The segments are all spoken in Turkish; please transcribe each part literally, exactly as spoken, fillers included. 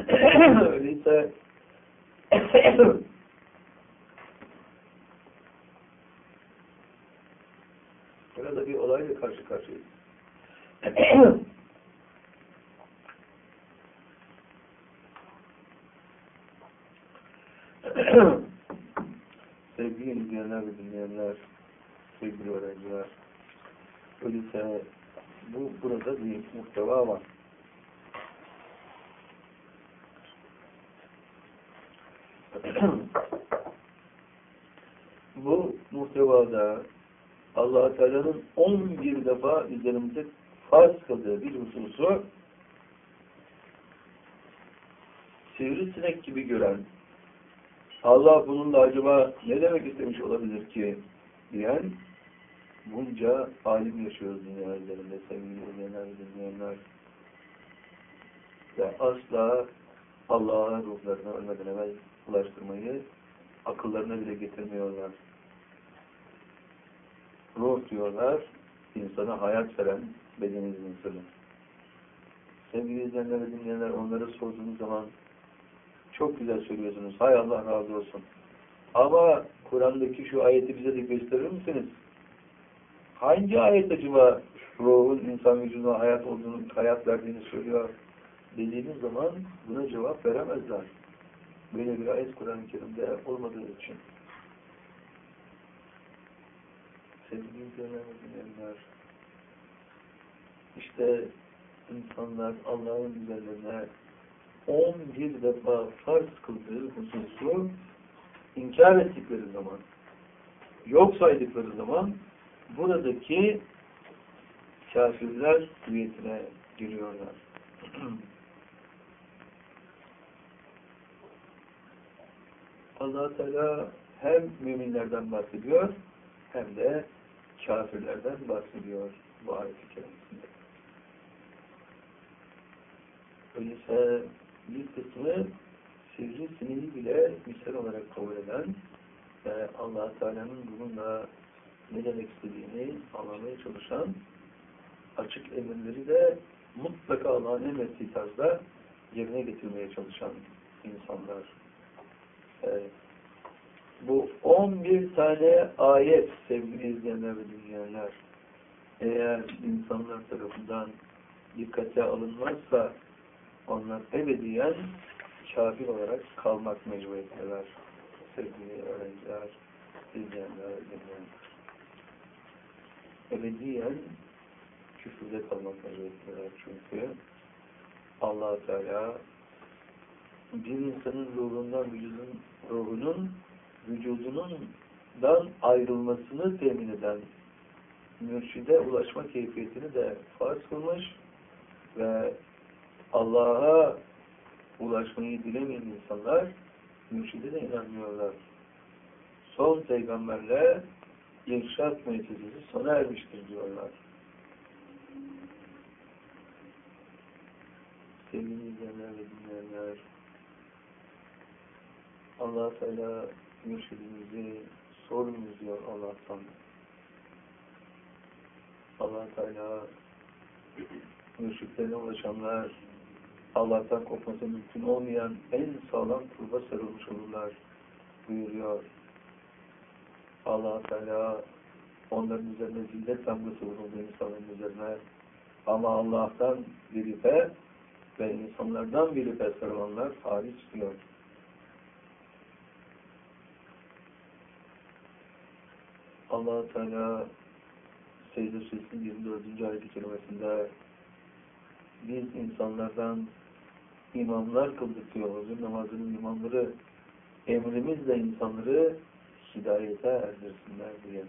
Öyleyse burada bir olayla karşı karşıyayız. Sevgili izleyenler ve dinleyenler, sevgili öğrenciler, öyleyse bu burada bir muhteva var. Bu muhtevada Allah-u Teala'nın on bir defa üzerimize farz kıldığı bir hususu sivrisinek gibi gören, Allah bununla acaba ne demek istemiş olabilir ki diyen bunca alim yaşıyoruz dünya üzerinde, sevgili izleyenler ve dinleyenler. Ve asla Allah'a ruhlarına ölmeden evvel ulaştırmayı akıllarına bile getirmiyorlar. Ruh diyorlar, insana hayat veren bedeninizin sırrı. Sevgili izleyenler ve dinleyenler, onlara sorduğunuz zaman çok güzel söylüyorsunuz. Hay Allah razı olsun. Ama Kur'an'daki şu ayeti bize de gösterir misiniz? Hangi ayet acaba ruhun insan vücuduna hayat olduğunu, hayat verdiğini söylüyor dediğiniz zaman buna cevap veremezler. Böyle bir ayet Kur'an-ı Kerim'de olmadığı için. Sevgili izleyenler, işte insanlar Allah'ın üzerlerine on bir defa farz kıldığı hususu inkar ettikleri zaman, yok saydıkları zaman buradaki kafirler hüviyetine giriyorlar. Allah-u Teala hem müminlerden bahsediyor hem de kafirlerden bahsediyor bu ayet-i kerimesinde. Öyleyse bir kısmı sivrisineği bile misal olarak kabul eden ve Allah-u Teala'nın bununla ne demek istediğini anlamaya çalışan, açık emirleri de mutlaka Allah'ın emrettiği tarzda yerine getirmeye çalışan insanlar. Evet. Bu on bir tane ayet sevgili izleyenler ve dinleyenler, eğer insanlar tarafından dikkate alınmazsa onlar ebediyen kafir olarak kalmak mecburiyetindeler. Sevgili öğrenciler, izleyenler, dinleyenler. Ebediyen küfürde kalmak mecburiyetindeler. Çünkü Allah-u Teala bir insanın ruhundan, vücudun, ruhunun vücudundan ayrılmasını temin eden mürşide ulaşma keyfiyetini de farz kılmış ve Allah'a ulaşmayı dilemeyen insanlar mürşide de inanmıyorlar. Son peygamberle irşad mucizesi sona ermiştir diyorlar. Sevgili izleyenler ve dinleyenler, Allah-u Teala mürşidimizi sorunuz diyor Allah'tan. Allah-u Teala mürşitlerine ulaşanlar Allah'tan kopması mümkün olmayan en sağlam turba sarılmış olurlar buyuruyor. Allah-u Teala onların üzerine zillet damgası vuruldu insanların üzerine. Ama Allah'tan biripe ve insanlardan biripe sarılanlar hariç diyor. Allah-u Teala Secde Suresinin yirmi dördüncü ayet-i kerimesinde biz insanlardan imamlar kıldık diyor. Huzur namazının imamları emrimizle insanları hidayete erdirsinler diye.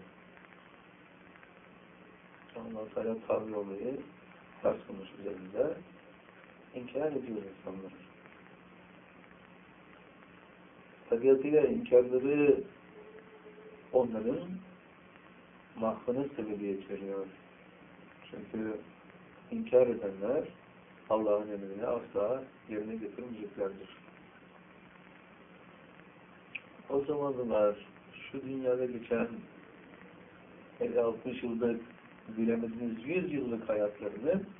Allah-u Teala tabi olayı ters konuş üzerinde inkar ediyor insanlar. Tabiatıyla inkarları onların mahvına sebebiyet veriyor. Çünkü inkar edenler Allah'ın emrini asla yerine getirmeyeceklerdir. O zamanlar şu dünyada geçen elli altmış yıllık, bilemediniz yüz yıllık hayatlarını